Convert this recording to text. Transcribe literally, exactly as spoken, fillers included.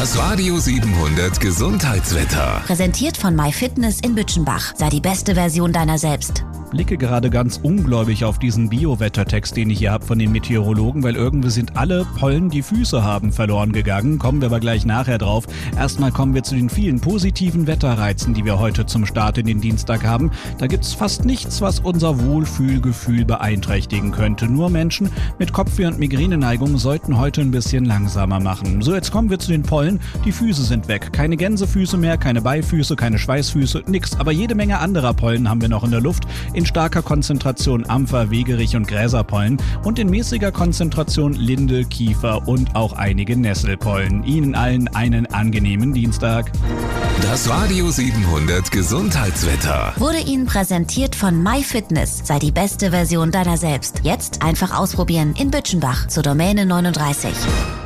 Das Radio siebenhundert Gesundheitswetter. Präsentiert von MyFitness in Bütchenbach. Sei die beste Version deiner selbst. Blicke gerade ganz ungläubig auf diesen Bio-Wettertext, den ich hier habe von den Meteorologen, weil irgendwie sind alle Pollen, die Füße haben, verloren gegangen. Kommen wir aber gleich nachher drauf. Erstmal kommen wir zu den vielen positiven Wetterreizen, die wir heute zum Start in den Dienstag haben. Da gibt's fast nichts, was unser Wohlfühlgefühl beeinträchtigen könnte. Nur Menschen mit Kopfweh und Migräneneigung sollten heute ein bisschen langsamer machen. So, jetzt kommen wir zu den Pollen. Die Füße sind weg. Keine Gänsefüße mehr, keine Beifüße, keine Schweißfüße, nix. Aber jede Menge anderer Pollen haben wir noch in der Luft. In starker Konzentration Ampfer, Wegerich und Gräserpollen und in mäßiger Konzentration Linde, Kiefer und auch einige Nesselpollen. Ihnen allen einen angenehmen Dienstag. Das Radio siebenhundert Gesundheitswetter Wurde Ihnen präsentiert von MyFitness. Sei die beste Version deiner selbst. Jetzt einfach ausprobieren in Bütchenbach zur Domäne neununddreißig.